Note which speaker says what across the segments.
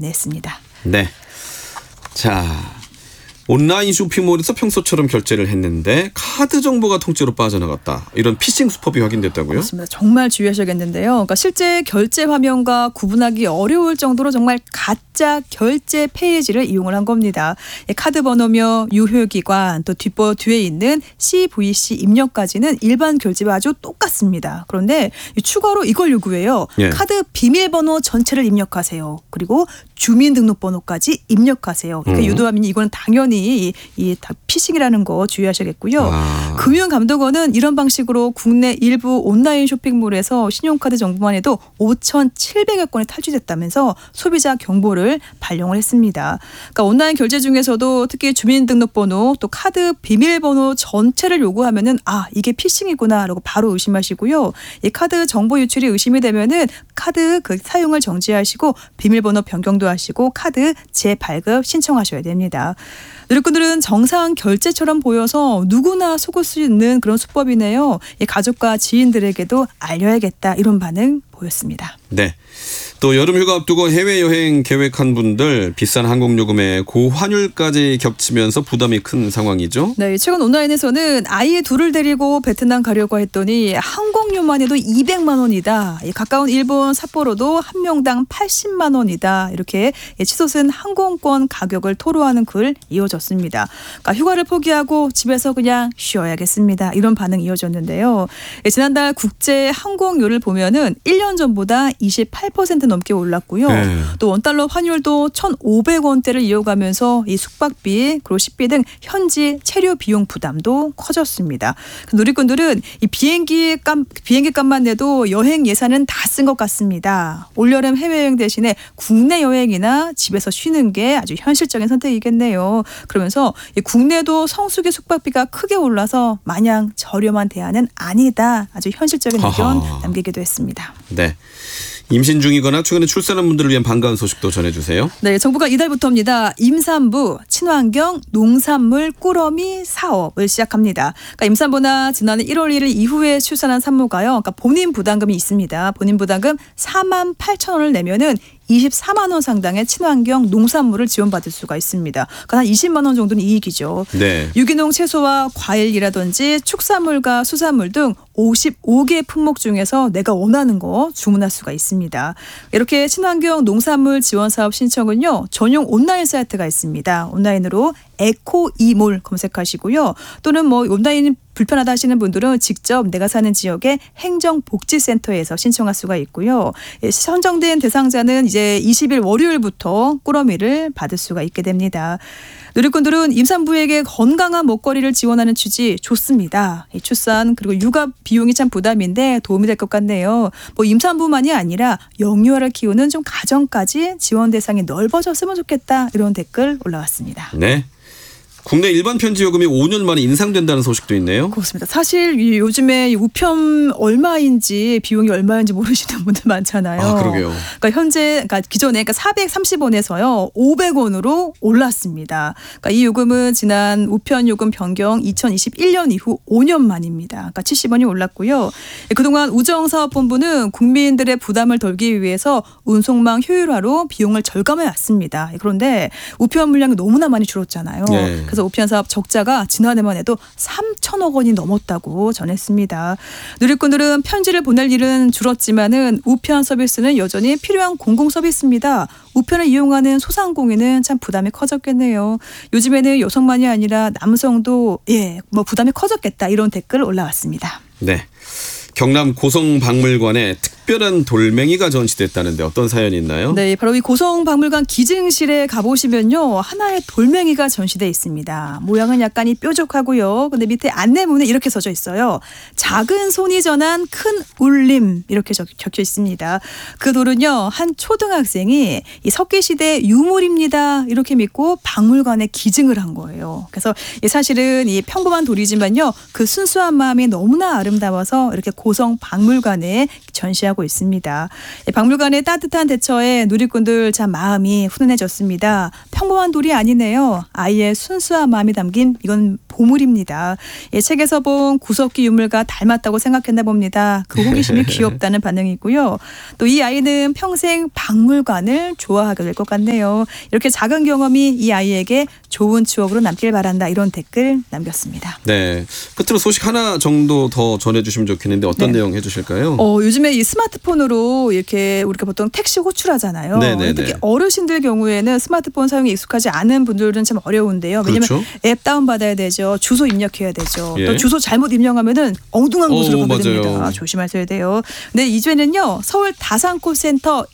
Speaker 1: 안내했습니다.
Speaker 2: 네. 자, 온라인 쇼핑몰에서 평소처럼 결제를 했는데 카드 정보가 통째로 빠져나갔다. 이런 피싱 수법이 확인됐다고요?
Speaker 1: 그렇습니다. 정말 주의하셔야겠는데요. 그러니까 실제 결제 화면과 구분하기 어려울 정도로 정말 가짜 결제 페이지를 이용을 한 겁니다. 카드 번호며 유효기간 또 뒷번호 뒤에 있는 CVC 입력까지는 일반 결제와 아주 똑같습니다. 그런데 추가로 이걸 요구해요.
Speaker 2: 예.
Speaker 1: 카드 비밀번호 전체를 입력하세요. 그리고 주민등록번호까지 입력하세요. 그러니까 유도하면 이거는 당연히 이 피싱이라는 거 주의하셔야겠고요. 금융감독원은 이런 방식으로 국내 일부 온라인 쇼핑몰에서 신용카드 정보만 해도 5,700여 건이 탈취됐다면서 소비자 경보를 발령을 했습니다. 그러니까 온라인 결제 중에서도 특히 주민등록번호 또 카드 비밀번호 전체를 요구하면은 이게 피싱이구나라고 바로 의심하시고요. 이 카드 정보 유출이 의심이 되면은 카드 사용을 정지하시고 비밀번호 변경도 하시고 카드 재발급 신청하셔야 됩니다. 누리꾼들은 정상 결제처럼 보여서 누구나 속을 수 있는 그런 수법이네요. 가족과 지인들에게도 알려야겠다 이런 반응 보였습니다.
Speaker 2: 네. 또 여름휴가 앞두고 해외여행 계획한 분들 비싼 항공요금에 고환율까지 겹치면서 부담이 큰 상황이죠.
Speaker 1: 네, 최근 온라인에서는 아이 둘을 데리고 베트남 가려고 했더니 항공료만 해도 200만 원이다. 가까운 일본 삿포로도 한 명당 80만 원이다. 이렇게 치솟은 항공권 가격을 토로하는 글 이어졌습니다. 그러니까 휴가를 포기하고 집에서 그냥 쉬어야겠습니다. 이런 반응 이어졌는데요. 지난달 국제 항공료를 보면은 1년 전보다 28% 넘게 올랐고요. 또 원달러 환율도 1,500원대를 이어가면서 이 숙박비 그리고 식비 등 현지 체류 비용 부담도 커졌습니다. 누리꾼들은 이 비행기 값만 내도 여행 예산은 다 쓴 것 같습니다. 올여름 해외여행 대신에 국내 여행이나 집에서 쉬는 게 아주 현실적인 선택이겠네요. 그러면서 이 국내도 성수기 숙박비가 크게 올라서 마냥 저렴한 대안은 아니다. 아주 현실적인 의견 남기기도 했습니다.
Speaker 2: 네. 임신 중이거나 최근에 출산한 분들을 위한 반가운 소식도 전해주세요.
Speaker 1: 네, 정부가 이달부터입니다. 임산부, 친환경, 농산물, 꾸러미 사업을 시작합니다. 그러니까 임산부나 지난해 1월 1일 이후에 출산한 산모가요. 그러니까 본인 부담금이 있습니다. 본인 부담금 48,000원을 내면은 24만 원 상당의 친환경 농산물을 지원받을 수가 있습니다. 그러니까 한 20만 원 정도는 이익이죠.
Speaker 2: 네.
Speaker 1: 유기농 채소와 과일이라든지 축산물과 수산물 등 55개 품목 중에서 내가 원하는 거 주문할 수가 있습니다. 이렇게 친환경 농산물 지원 사업 신청은요. 전용 온라인 사이트가 있습니다. 온라인으로 에코이몰 검색하시고요. 또는 온라인 불편하다 하시는 분들은 직접 내가 사는 지역의 행정복지센터에서 신청할 수가 있고요. 선정된 대상자는 이제 20일 월요일부터 꾸러미를 받을 수가 있게 됩니다. 누리꾼들은 임산부에게 건강한 먹거리를 지원하는 취지 좋습니다. 출산 그리고 육아 비용이 참 부담인데 도움이 될 것 같네요. 임산부만이 아니라 영유아를 키우는 좀 가정까지 지원 대상이 넓어졌으면 좋겠다. 이런 댓글 올라왔습니다.
Speaker 2: 네. 국내 일반 편지 요금이 5년 만에 인상된다는 소식도 있네요.
Speaker 1: 그렇습니다. 사실 요즘에 우편 얼마인지 비용이 얼마인지 모르시는 분들 많잖아요.
Speaker 2: 그러게요.
Speaker 1: 그러니까 기존에 430원에서요 500원으로 올랐습니다. 그러니까 이 요금은 지난 우편 요금 변경 2021년 이후 5년 만입니다. 그러니까 70원이 올랐고요. 그동안 우정사업본부는 국민들의 부담을 덜기 위해서 운송망 효율화로 비용을 절감해 왔습니다. 그런데 우편 물량이 너무나 많이 줄었잖아요.
Speaker 2: 네.
Speaker 1: 그래서 우편 사업 적자가 지난해만 해도 3천억 원이 넘었다고 전했습니다. 누리꾼들은 편지를 보낼 일은 줄었지만은 우편 서비스는 여전히 필요한 공공 서비스입니다. 우편을 이용하는 소상공인은 참 부담이 커졌겠네요. 요즘에는 여성만이 아니라 남성도 부담이 커졌겠다 이런 댓글 올라왔습니다.
Speaker 2: 네. 경남 고성박물관에 특별한 돌멩이가 전시됐다는데 어떤 사연이 있나요?
Speaker 1: 네, 바로 이 고성박물관 기증실에 가보시면요. 하나의 돌멩이가 전시돼 있습니다. 모양은 약간 뾰족하고요. 근데 밑에 안내문에 이렇게 써져 있어요. 작은 손이 전한 큰 울림 이렇게 적혀 있습니다. 그 돌은요. 한 초등학생이 이 석기시대 유물입니다. 이렇게 믿고 박물관에 기증을 한 거예요. 그래서 사실은 이 평범한 돌이지만요. 그 순수한 마음이 너무나 아름다워서 이렇게 고성박물관에 전시하고 기다고 있습니다. 박물관의 따뜻한 대처에 누리꾼들 참 마음이 훈훈해졌습니다. 평범한 돌이 아니네요. 아이의 순수한 마음이 담긴 이건 보물입니다. 책에서 본 구석기 유물과 닮았다고 생각했나 봅니다. 그 호기심이 귀엽다는 반응이고요. 또 이 아이는 평생 박물관을 좋아하게 될 것 같네요. 이렇게 작은 경험이 이 아이에게 좋은 추억으로 남길 바란다. 이런 댓글 남겼습니다.
Speaker 2: 네. 끝으로 소식 하나 정도 더 전해주시면 좋겠는데 어떤 내용 해주실까요?
Speaker 1: 요즘에 이 스마트폰으로 이렇게 우리가 보통 택시 호출하잖아요.
Speaker 2: 네네네.
Speaker 1: 특히 어르신들 경우에는 스마트폰 사용이 익숙하지 않은 분들은 참 어려운데요. 왜냐하면
Speaker 2: 그렇죠.
Speaker 1: 앱 다운받아야 되죠. 주소 입력해야 되죠.
Speaker 2: 예.
Speaker 1: 또 주소 잘못 입력하면은 엉뚱한 곳으로 가게
Speaker 2: 맞아요.
Speaker 1: 됩니다. 조심하셔야 돼요. 네, 이제는요. 서울 다산콜센터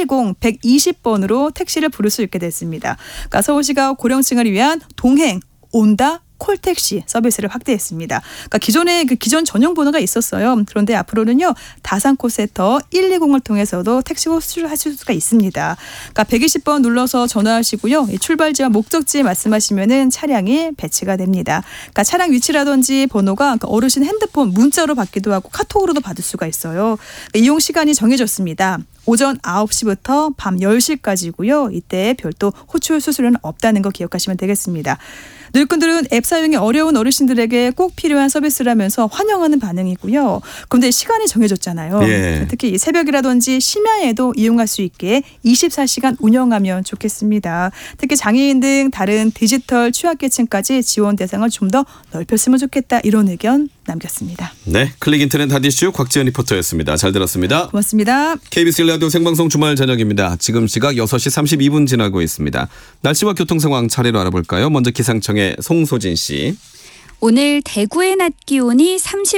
Speaker 1: 120-120번으로 택시를 부를 수 있게 됐습니다. 그러니까 서울시가 고령층을 위한 동행, 온다, 콜택시 서비스를 확대했습니다. 그러니까 기존에 기존 전용 번호가 있었어요. 그런데 앞으로는요. 다산콜센터 120을 통해서도 택시 호출하실 수가 있습니다. 그러니까 120번 눌러서 전화하시고요. 출발지와 목적지 말씀하시면은 차량이 배치가 됩니다. 그러니까 차량 위치라든지 번호가 어르신 핸드폰 문자로 받기도 하고 카톡으로도 받을 수가 있어요. 그러니까 이용 시간이 정해졌습니다. 오전 9시부터 밤 10시까지고요. 이때 별도 호출 수수료는 없다는 거 기억하시면 되겠습니다. 누리꾼들은 앱 사용이 어려운 어르신들에게 꼭 필요한 서비스라면서 환영하는 반응이고요. 그런데 시간이 정해졌잖아요.
Speaker 2: 예.
Speaker 1: 특히 새벽이라든지 심야에도 이용할 수 있게 24시간 운영하면 좋겠습니다. 특히 장애인 등 다른 디지털 취약계층까지 지원 대상을 좀 더 넓혔으면 좋겠다. 이런 의견 남겼습니다.
Speaker 2: 네, 클릭 인터넷 하디슈 곽지연 리포터였습니다. 잘 들었습니다.
Speaker 1: 고맙습니다.
Speaker 2: KBS 라디오 생방송 주말 저녁입니다. 지금 시각 6시 32분 지나고 있습니다. 날씨와 교통 상황 차례로 알아볼까요? 먼저 기상청의 송소진 씨.
Speaker 3: 오늘 대구의 낮 기온이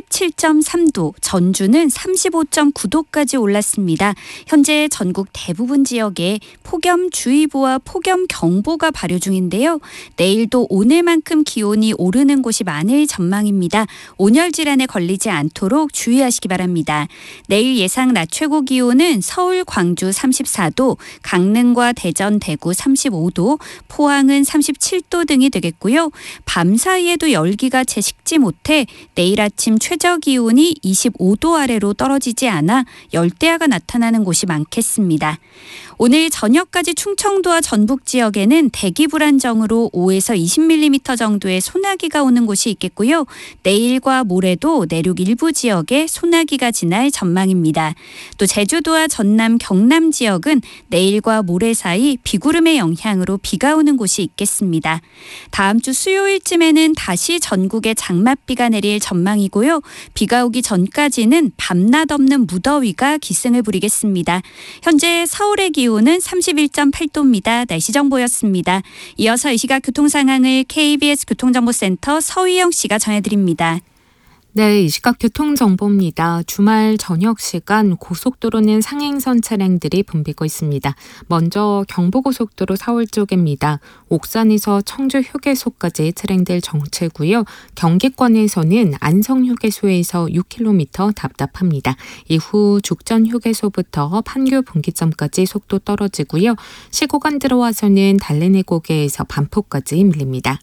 Speaker 3: 37.3도, 전주는 35.9도까지 올랐습니다. 현재 전국 대부분 지역에 폭염주의보와 폭염경보가 발효 중인데요. 내일도 오늘만큼 기온이 오르는 곳이 많을 전망입니다. 온열 질환에 걸리지 않도록 주의하시기 바랍니다. 내일 예상 낮 최고 기온은 서울, 광주 34도, 강릉과 대전, 대구 35도, 포항은 37도 등이 되겠고요. 밤 사이에도 열기가 채 식지 못해 내일 아침 최저 기온이 25도 아래로 떨어지지 않아 열대야가 나타나는 곳이 많겠습니다. 오늘 저녁까지 충청도와 전북 지역에는 대기 불안정으로 5에서 20mm 정도의 소나기가 오는 곳이 있겠고요. 내일과 모레도 내륙 일부 지역에 소나기가 지날 전망입니다. 또 제주도와 전남, 경남 지역은 내일과 모레 사이 비구름의 영향으로 비가 오는 곳이 있겠습니다. 다음 주 수요일쯤에는 다시 전국에 장맛비가 내릴 전망이고요. 비가 오기 전까지는 밤낮 없는 무더위가 기승을 부리겠습니다. 현재 서울의 기온은 31.8도입니다. 날씨 정보였습니다. 이어서 이 시각 교통 상황을 KBS 교통정보센터 서희영 씨가 전해드립니다.
Speaker 4: 네, 이 시각 교통정보입니다. 주말 저녁 시간 고속도로는 상행선 차량들이 붐비고 있습니다. 먼저 경부고속도로 서울 쪽입니다. 옥산에서 청주 휴게소까지 차량들 정체고요. 경기권에서는 안성 휴게소에서 6km 답답합니다. 이후 죽전 휴게소부터 판교 분기점까지 속도 떨어지고요. 시구간 들어와서는 달래내고개에서 반포까지 밀립니다.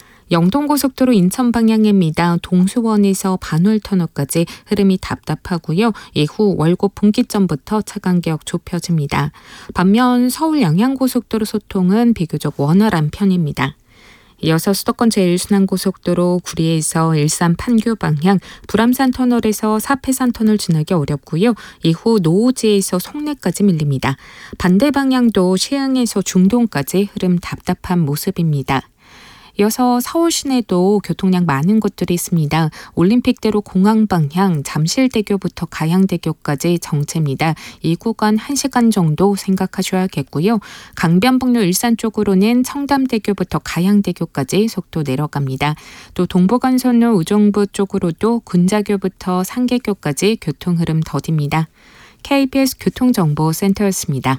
Speaker 4: 영동고속도로 인천 방향입니다. 동수원에서 반월터널까지 흐름이 답답하고요. 이후 월곡 분기점부터 차간격 좁혀집니다. 반면 서울 양양고속도로 소통은 비교적 원활한 편입니다. 이어서 수도권 제1순환고속도로 구리에서 일산 판교 방향, 불암산 터널에서 사패산 터널 지나기 어렵고요. 이후 노오지에서 송내까지 밀립니다. 반대 방향도 시흥에서 중동까지 흐름 답답한 모습입니다. 이어서 서울 시내도 교통량 많은 곳들이 있습니다. 올림픽대로 공항 방향 잠실대교부터 가양대교까지 정체입니다. 이 구간 1시간 정도 생각하셔야겠고요. 강변북로 일산 쪽으로는 청담대교부터 가양대교까지 속도 내려갑니다. 또 동부간선로 우정부 쪽으로도 군자교부터 상계교까지 교통 흐름 더딥니다. KBS 교통정보센터였습니다.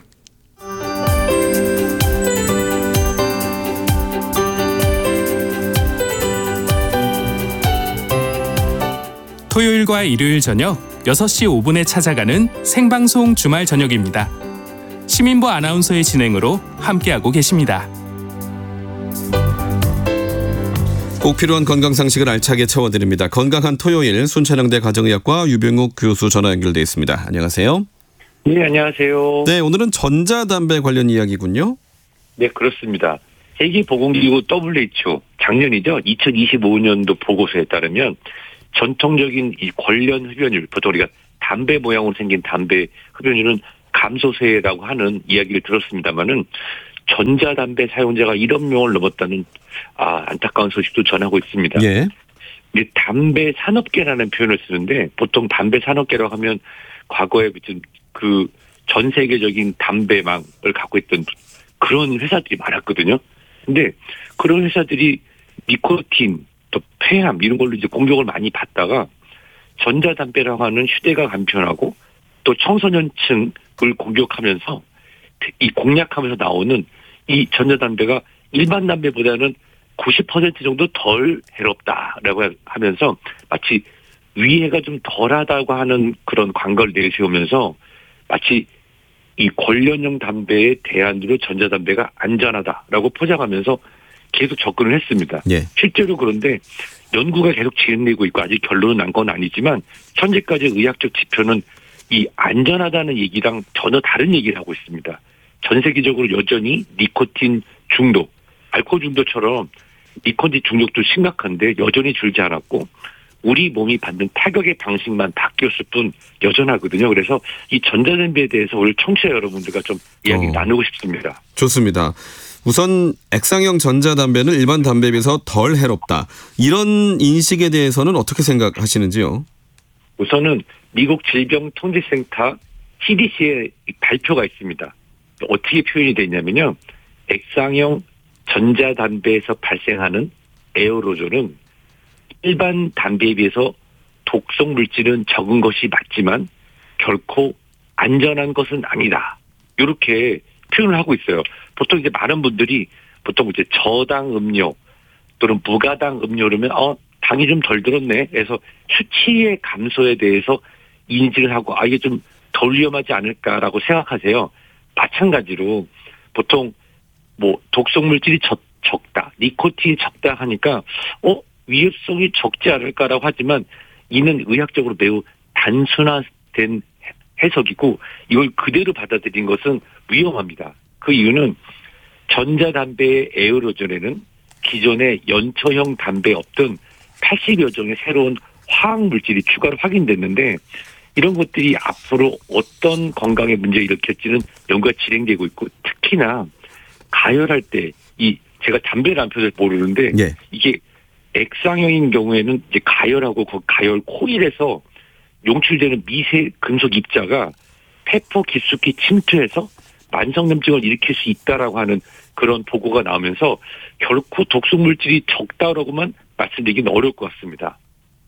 Speaker 5: 토요일과 일요일 저녁 6시 5분에 찾아가는 생방송 주말 저녁입니다. 시민부 아나운서의 진행으로 함께하고 계십니다.
Speaker 2: 꼭 필요한 건강상식을 알차게 채워드립니다. 건강한 토요일 순천향대 가정의학과 유병욱 교수 전화 연결돼 있습니다. 안녕하세요.
Speaker 6: 네, 안녕하세요.
Speaker 2: 네, 오늘은 전자담배 관련 이야기군요.
Speaker 6: 네, 그렇습니다. 세계보건기구 WHO 작년이죠. 2025년도 보고서에 따르면 전통적인 이 관련 흡연율, 보통 우리가 담배 모양으로 생긴 담배 흡연율은 감소세라고 하는 이야기를 들었습니다마는 전자담배 사용자가 1억 명을 넘었다는 안타까운 소식도 전하고 있습니다.
Speaker 2: 예.
Speaker 6: 담배 산업계라는 표현을 쓰는데 보통 담배 산업계라고 하면 과거에 무슨 그 전 세계적인 담배망을 갖고 있던 그런 회사들이 많았거든요. 근데 그런 회사들이 니코틴, 또 폐암 이런 걸로 이제 공격을 많이 받다가 전자담배라고 하는 휴대가 간편하고 또 청소년층을 공격하면서 이 공략하면서 나오는 이 전자담배가 일반 담배보다는 90% 정도 덜 해롭다라고 하면서 마치 위해가 좀 덜하다고 하는 그런 광고를 내세우면서 마치 이 관련형 담배의 대안으로 전자담배가 안전하다라고 포장하면서 계속 접근을 했습니다.
Speaker 2: 예.
Speaker 6: 실제로 그런데 연구가 계속 진행되고 있고 아직 결론은 난 건 아니지만 현재까지 의학적 지표는 이 안전하다는 얘기랑 전혀 다른 얘기를 하고 있습니다. 전 세계적으로 여전히 니코틴 중독, 알코올 중독처럼 니코틴 중독도 심각한데 여전히 줄지 않았고 우리 몸이 받는 타격의 방식만 바뀌었을 뿐 여전하거든요. 그래서 이 전자담배에 대해서 오늘 청취자 여러분들과 좀 이야기 나누고 싶습니다.
Speaker 2: 좋습니다. 우선 액상형 전자담배는 일반 담배에 비해서 덜 해롭다. 이런 인식에 대해서는 어떻게 생각하시는지요?
Speaker 6: 우선은 미국 질병통제센터 CDC의 발표가 있습니다. 어떻게 표현이 되냐면요. 액상형 전자담배에서 발생하는 에어로졸은 일반 담배에 비해서 독성 물질은 적은 것이 맞지만 결코 안전한 것은 아니다. 이렇게 표현을 하고 있어요. 보통 이제 많은 분들이 보통 이제 저당 음료 또는 무가당 음료라면 당이 좀 덜 들었네. 그래서 수치의 감소에 대해서 인지를 하고 이게 좀 덜 위험하지 않을까라고 생각하세요. 마찬가지로 보통 뭐 독성 물질이 적다, 니코틴이 적다 하니까 위험성이 적지 않을까라고 하지만 이는 의학적으로 매우 단순화된 해석이고 이걸 그대로 받아들인 것은 위험합니다. 그 이유는 전자담배의 에어로졸에는 기존의 연초형 담배에 없던 80여 종의 새로운 화학물질이 추가로 확인됐는데 이런 것들이 앞으로 어떤 건강에 문제를 일으킬지는 연구가 진행되고 있고 특히나 가열할 때 제가 담배를 안 펴서 모르는데
Speaker 2: 예.
Speaker 6: 이게 액상형인 경우에는 이제 가열하고 그 가열 코일에서 용출되는 미세 금속 입자가 폐포 깊숙이 침투해서 만성염증을 일으킬 수 있다라고 하는 그런 보고가 나오면서 결코 독성 물질이 적다라고만 말씀드리기는 어려울 것 같습니다.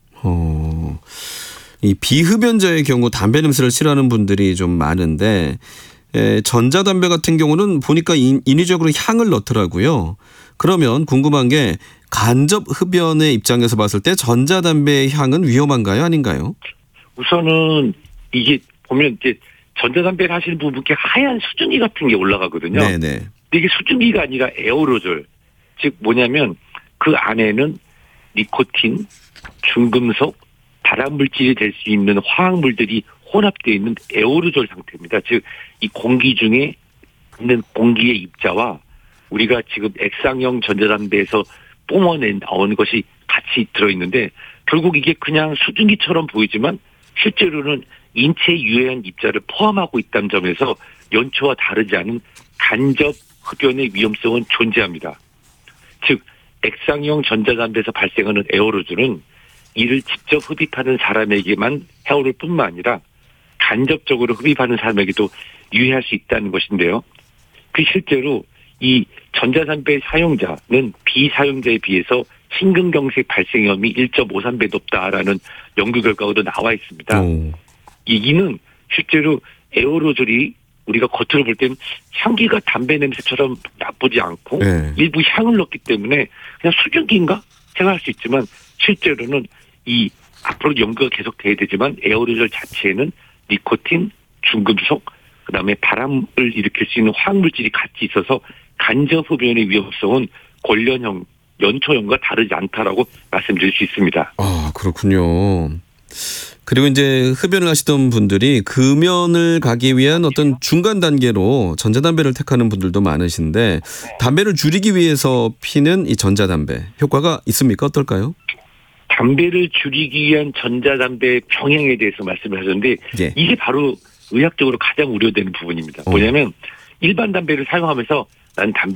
Speaker 2: 이 비흡연자의 경우 담배 냄새를 싫어하는 분들이 좀 많은데 전자담배 같은 경우는 보니까 인위적으로 향을 넣더라고요. 그러면 궁금한 게 간접 흡연의 입장에서 봤을 때 전자담배의 향은 위험한가요? 아닌가요?
Speaker 6: 우선은 이게 보면 이제 전자담배를 하시는 분께 하얀 수증기 같은 게 올라가거든요.
Speaker 2: 네네.
Speaker 6: 근데 이게 수증기가 아니라 에어로졸. 즉 뭐냐면 그 안에는 니코틴, 중금속, 발암물질이 될 수 있는 화학물들이 혼합되어 있는 에어로졸 상태입니다. 즉 이 공기 중에 있는 공기의 입자와 우리가 지금 액상형 전자담배에서 뿜어낸 나오는 것이 같이 들어있는데 결국 이게 그냥 수증기처럼 보이지만 실제로는 인체에 유해한 입자를 포함하고 있다는 점에서 연초와 다르지 않은 간접 흡연의 위험성은 존재합니다. 즉 액상형 전자담배에서 발생하는 에어로졸은 이를 직접 흡입하는 사람에게만 해오를 뿐만 아니라 간접적으로 흡입하는 사람에게도 유해할 수 있다는 것인데요. 그 실제로 이 전자담배 사용자는 비사용자에 비해서 심근경색 발생 위험이 1.53배 높다라는 연구 결과도 나와 있습니다. 이는 실제로 에어로졸이 우리가 겉으로 볼 때는 향기가 담배 냄새처럼 나쁘지 않고 일부 향을 넣기 때문에 그냥 수증기인가 생각할 수 있지만 실제로는 이 앞으로 연구가 계속돼야 되지만 에어로졸 자체에는 니코틴, 중금속, 그다음에 바람을 일으킬 수 있는 화학물질이 같이 있어서 간접 흡연의 위험성은 관련형, 연초형과 다르지 않다라고 말씀드릴 수 있습니다.
Speaker 2: 그렇군요. 그리고 이제 흡연을 하시던 분들이 금연을 가기 위한 어떤 중간 단계로 전자담배를 택하는 분들도 많으신데 담배를 줄이기 위해서 피는 이 전자담배 효과가 있습니까? 어떨까요?
Speaker 6: 담배를 줄이기 위한 전자담배 병행에 대해서 말씀을 하셨는데
Speaker 2: 예.
Speaker 6: 이게 바로 의학적으로 가장 우려되는 부분입니다. 뭐냐면 일반 담배를 사용하면서 난 담배